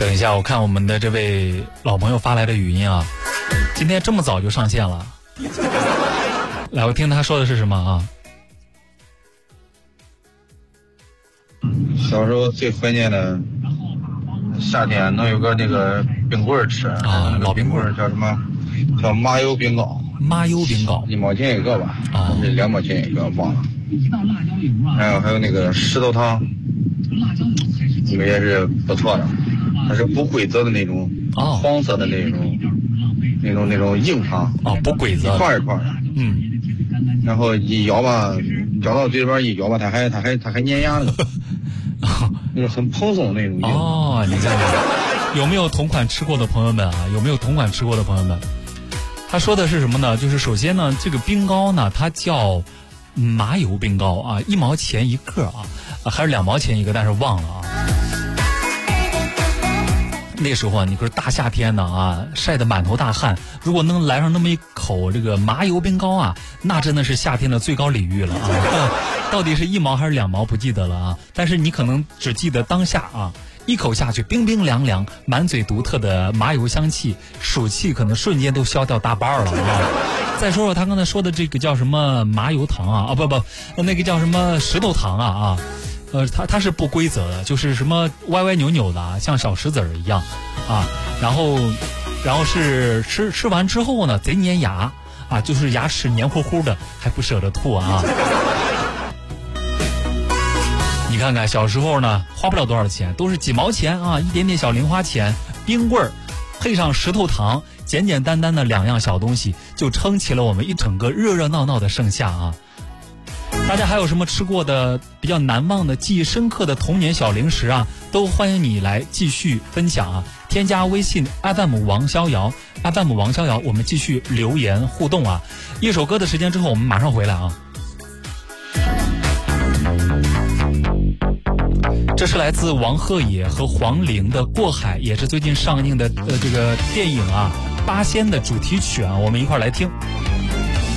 等一下，我看我们的这位老朋友发来的语音啊，今天这么早就上线了。来，我听他说的是什么啊？ 小时候最怀念的夏天能有个那个冰棍吃啊，老冰棍叫什么？叫麻油冰糕。 麻油冰糕 ，1毛钱一个吧？ 啊， 是2毛钱一个，忘了。还有那个石头汤，那个也是不错的，它是不规则的那种，黄色的那种硬糖啊，不规则， 一块一块的，然后一咬吧，咬到嘴里边一咬吧，它还粘牙呢，就是很蓬松那种。 哦，你看看，有没有同款吃过的朋友们啊？有没有同款吃过的朋友们？他说的是什么呢？就是首先呢，这个冰糕呢，它叫麻油冰糕啊，1毛钱一个啊，还是2毛钱一个，但是忘了啊。那时候啊，你可是大夏天的啊，晒得满头大汗，如果能来上那么一口这个麻油冰糕啊，那真的是夏天的最高礼遇了啊！到底是1毛还是2毛不记得了啊，但是你可能只记得当下啊，一口下去冰冰凉凉，满嘴独特的麻油香气，暑气可能瞬间都消掉大半了啊！再说说他刚才说的这个叫什么麻油糖啊，不，那个叫什么石头糖啊。它是不规则的，就是什么歪歪扭扭的啊，像小石子儿一样啊，然后是吃完之后呢，贼粘牙啊，就是牙齿黏糊糊的，还不舍得吐啊。你看看小时候呢，花不了多少钱，都是几毛钱啊，一点点小零花钱，冰棍儿配上石头糖，简简单单的2样小东西，就撑起了我们一整个热热闹闹的盛夏啊。大家还有什么吃过的比较难忘的、记忆深刻的童年小零食啊？都欢迎你来继续分享啊！添加微信 FM 王逍遥 ，FM 王逍遥，我们继续留言互动啊！一首歌的时间之后，我们马上回来啊！这是来自王鹤野和黄龄的《过海》，也是最近上映的这个电影啊《八仙》的主题曲啊，我们一块儿来听。